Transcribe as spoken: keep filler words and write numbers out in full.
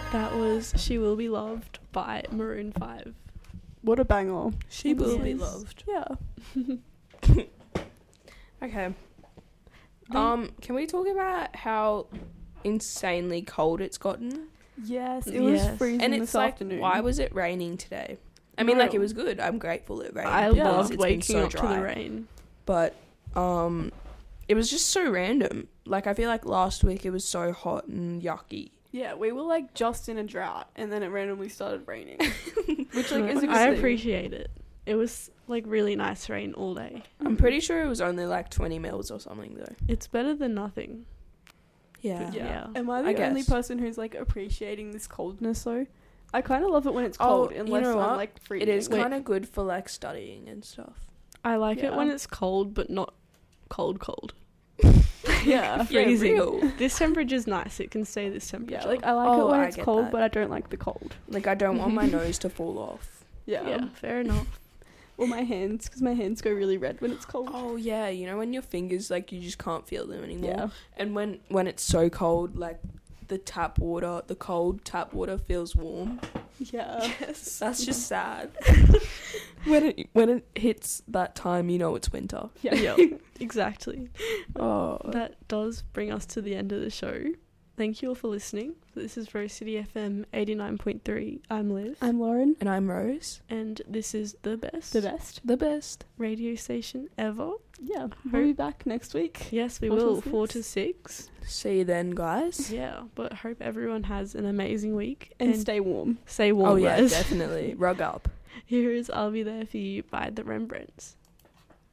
That was She Will Be Loved by Maroon five. What a banger. She will Yes. be loved. Yeah. Okay. Um, can we talk about how insanely cold it's gotten? Yes, it was Yes. freezing And this it's like, afternoon. why was it raining today? I mean, No. like, it was good. I'm grateful it rained. I because loved it's been waking so up to dry. the rain. But, um, it was just so random. Like, I feel like last week it was so hot and yucky. Yeah, we were like just in a drought, and then it randomly started raining, which like is a good I thing. appreciate it. It was like really nice rain all day. I'm pretty sure it was only like twenty mils or something, though. It's better than nothing. Yeah. Yeah. Yeah. Am I the I only guess. person who's like appreciating this coldness though? I kind of love it when it's Oh, cold, you unless know I'm what? like freezing. It is Wait. kind of good for like studying and stuff. I like it Yeah. when it's cold, but not cold cold. Yeah. Freezing. Yeah, real. This temperature's nice. It can stay this temperature. Yeah, like I like Oh, it when I it's get cold, that. but I don't like the cold. Like, I don't want my nose to fall off. Yeah. yeah, fair enough. Or my hands, because my hands go really red when it's cold. Oh, yeah. You know when your fingers, like, you just can't feel them anymore? Yeah. And when, when it's so cold, like, the tap water, the cold tap water feels warm. Yeah. Yes. That's just sad. when it when it hits that time, you know it's winter. Yeah. Yeah, exactly. Oh. That does bring us to the end of the show. Thank you all for listening. This is Rose City F M eighty-nine point three. I'm Liv. I'm Lauren. And I'm Rose. and this is the best, The best. The best. radio station ever. Yeah. We'll be back next week. Yes, we Four till will. six. Four to six. See you then, guys. Yeah, but hope everyone has an amazing week. And, stay warm. stay warm, Oh, yeah, guys. definitely. Rug up. Here is I'll Be There For You by the Rembrandts.